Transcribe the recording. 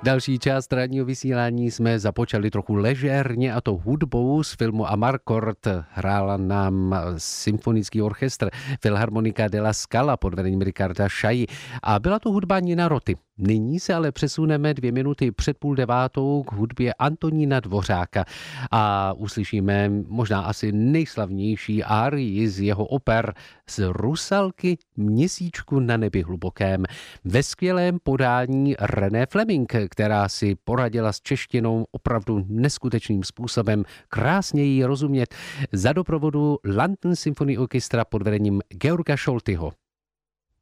Další část ranního vysílání jsme započali trochu ležérně, a to hudbou z filmu Amarcord. Hrála nám symfonický orchestr Filharmonica della Scala pod vedením Riccarda Chailly a byla to hudba Nina Roty. Nyní se ale přesuneme 2 minuty před 8:30 k hudbě Antonína Dvořáka a uslyšíme možná asi nejslavnější árii z jeho oper z Rusalky Měsíčku na nebi hlubokém ve skvělém podání René Fleming, která si poradila s češtinou opravdu neskutečným způsobem, krásně jí rozumět, za doprovodu London Symphony Orchestra pod vedením Georga Scholtyho.